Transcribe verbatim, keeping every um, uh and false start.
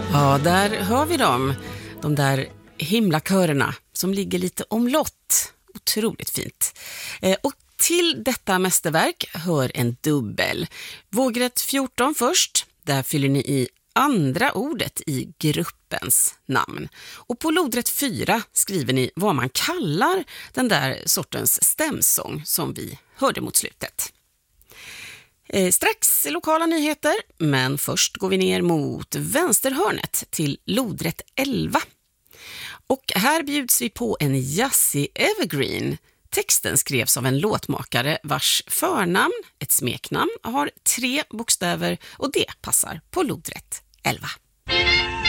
Ja, där hör vi dem. De där himlakörerna som ligger lite omlott. Otroligt fint. Eh, och till detta mästerverk hör en dubbel. Vågrätt fjorton först. Där fyller ni i andra ordet i gruppens namn. Och på lodrätt fyra skriver ni vad man kallar den där sortens stämsång som vi hörde mot slutet. Eh, strax lokala nyheter, men först går vi ner mot vänsterhörnet till lodrätt elva. Och här bjuds vi på en jazzig evergreen. Texten skrevs av en låtmakare vars förnamn, ett smeknamn, har tre bokstäver och det passar på lodrätt elva.